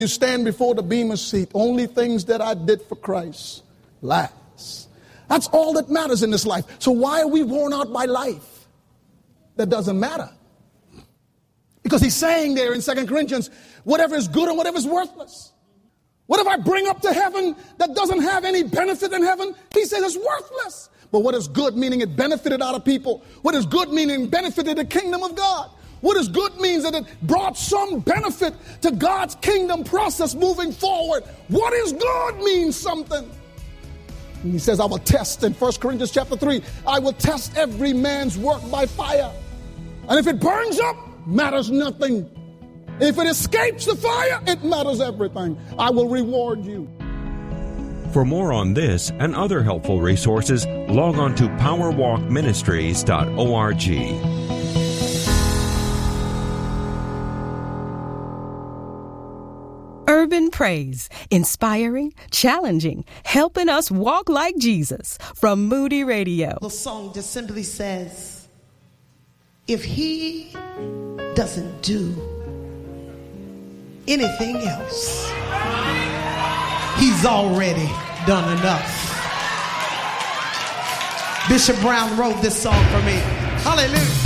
You stand before the Bema seat. Only things that I did for Christ last. That's all that matters in this life. So why are we worn out by life? That doesn't matter. Because he's saying there in 2 Corinthians, whatever is good and whatever is worthless. What if I bring up to heaven that doesn't have any benefit in heaven? He says it's worthless. But what is good, meaning it benefited other people. What is good, meaning it benefited the kingdom of God. What is good means that it brought some benefit to God's kingdom process moving forward. What is good means something. And he says, I will test in 1 Corinthians chapter 3. I will test every man's work by fire. And if it burns up, matters nothing. If it escapes the fire, it matters everything. I will reward you. For more on this and other helpful resources, log on to powerwalkministries.org. Urban Praise, inspiring, challenging, helping us walk like Jesus, from Moody Radio. The song just simply says, if he doesn't do anything else, he's already done enough. Bishop Brown wrote this song for me. Hallelujah.